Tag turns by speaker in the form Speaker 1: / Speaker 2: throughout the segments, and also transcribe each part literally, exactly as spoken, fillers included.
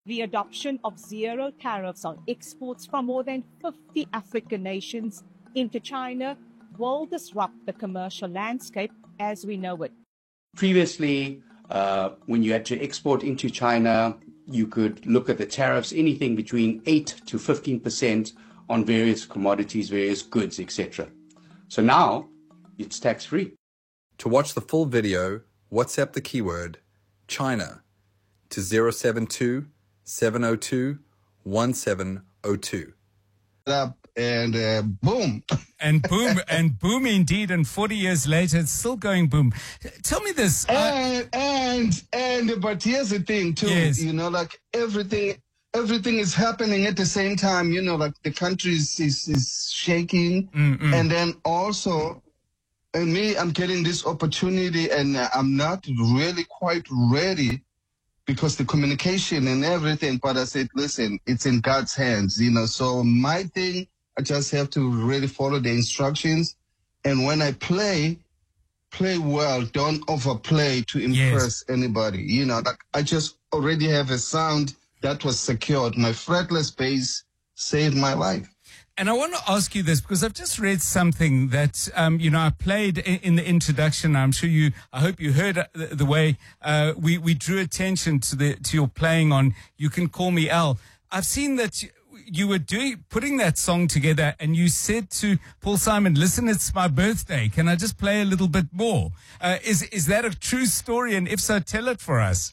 Speaker 1: the adoption of zero tariffs on exports from more than fifty African nations into China will disrupt the commercial landscape as we know it.
Speaker 2: Previously, uh, when you had to export into China, you could look at the tariffs, anything between eight to fifteen percent on various commodities, various goods, et cetera. So now it's tax-free.
Speaker 3: To watch the full video, WhatsApp the keyword China to zero seven two, seven zero two, one seven zero two.
Speaker 4: Up and uh, boom.
Speaker 5: And boom, and boom indeed. And forty years later, it's still going boom. Tell me this.
Speaker 4: And, uh, and, and, but here's the thing too,
Speaker 5: yes.
Speaker 4: you know, like everything, everything is happening at the same time, you know, like the country is, is, is shaking.
Speaker 5: Mm-mm.
Speaker 4: And then also, and me, I'm getting this opportunity and I'm not really quite ready because the communication and everything, but I said, listen, it's in God's hands, you know, so my thing, I just have to really follow the instructions. And when I play, play well, don't overplay to impress yes. anybody. You know, like I just already have a sound that was secured. My fretless bass saved my life.
Speaker 5: And I want to ask you this because I've just read something that, um, you know, I played in, in the introduction. I'm sure you, I hope you heard the, the way uh, we, we drew attention to the to your playing on You Can Call Me Al. I've seen that you, you were doing putting that song together and you said to Paul Simon, listen, it's my birthday. Can I just play a little bit more? Uh, is, is that a true story? And if so, tell it for us.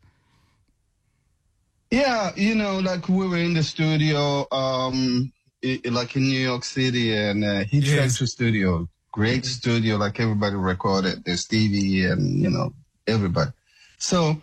Speaker 4: Yeah, you know, like we were in the studio, um, it, like in New York City, and uh, he yes. tracked the studio, great mm-hmm. studio, like everybody recorded. There's Stevie and, you know, everybody. So,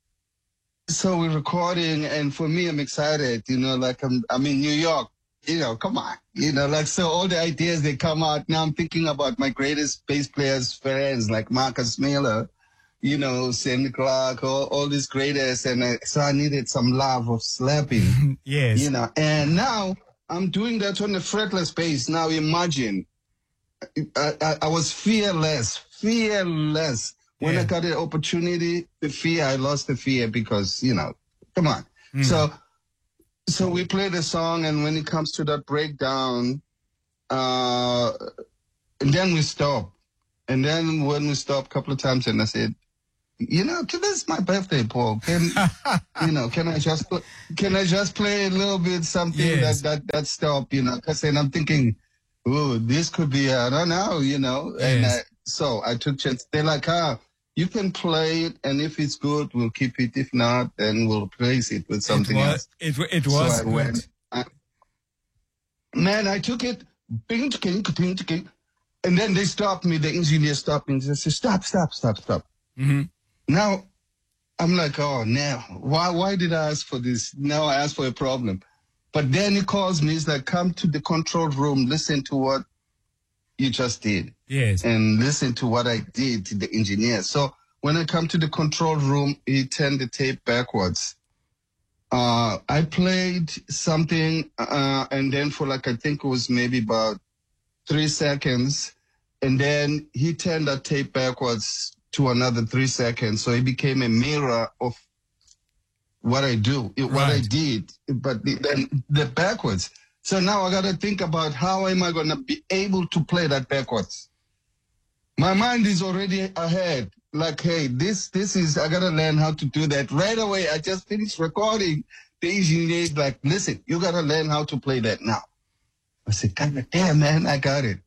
Speaker 4: so we're recording, and for me, I'm excited, you know, like I'm, I'm in New York, you know, come on, you know, like, so all the ideas, they come out. Now I'm thinking about my greatest bass players, friends, like Marcus Miller, you know, Sammy Clark, all, all these greatest. And I, so I needed some love of slapping,
Speaker 5: yes,
Speaker 4: you know, and now I'm doing that on the fretless bass. Now imagine, I, I, I was fearless, fearless. When yeah. I got the opportunity, the fear, I lost the fear because, you know, come on. Mm. So, so we play the song, and when it comes to that breakdown, uh, and then we stop. And then when we stop a couple of times, and I said, you know, this is my birthday, Paul. Can, you know, can I just, can I just play a little bit something yes. that, that, that stop, you know, cause then I'm thinking, oh, this could be, I don't know, you know, yes. and I, so I took chance. They're like, ah, you can play it, and if it's good, we'll keep it. If not, then we'll replace it with something
Speaker 5: it was,
Speaker 4: else.
Speaker 5: It, it was
Speaker 4: so I
Speaker 5: good.
Speaker 4: Went, I, man, I took it, bing, king, king, king, and then they stopped me. The engineer stopped me and they said, stop, stop, stop, stop.
Speaker 5: Mm-hmm.
Speaker 4: Now, I'm like, oh, now, why, why did I ask for this? Now I asked for a problem. But then he calls me, he's like, come to the control room, listen to what you just did.
Speaker 5: Yes.
Speaker 4: And listen to what I did to the engineer. So when I come to the control room, he turned the tape backwards. Uh, I played something, uh, and then for like, I think it was maybe about three seconds. And then he turned that tape backwards to another three seconds. So it became a mirror of what I do, right. what I did, but then the backwards. So now I got to think about how am I going to be able to play that backwards? My mind is already ahead. Like, hey, this this is, I got to learn how to do that. Right away, I just finished recording. The engineer is like, listen, you got to learn how to play that now. I said, God damn, man, I got it.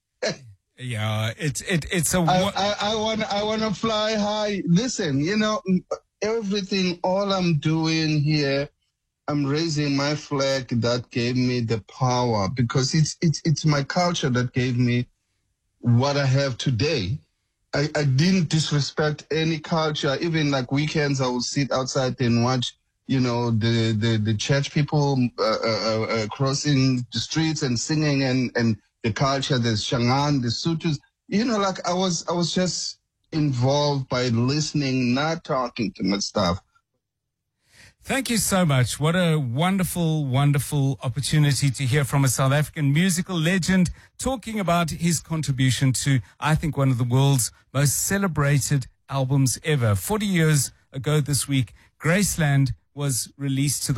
Speaker 5: Yeah, it's it, it's a...
Speaker 4: I, I, I want I want to fly high. Listen, you know, everything, all I'm doing here, I'm raising my flag that gave me the power, because it's it's it's my culture that gave me what I have today. I, I didn't disrespect any culture. Even like weekends, I would sit outside and watch, you know, the the, the church people uh, uh, uh, crossing the streets and singing, and, and the culture, the Shangaan, the Sutus. You know, like I was I was just involved by listening, not talking to my stuff.
Speaker 5: Thank you so much. What a wonderful, wonderful opportunity to hear from a South African musical legend talking about his contribution to, I think, one of the world's most celebrated albums ever. forty years ago this week, Graceland was released to the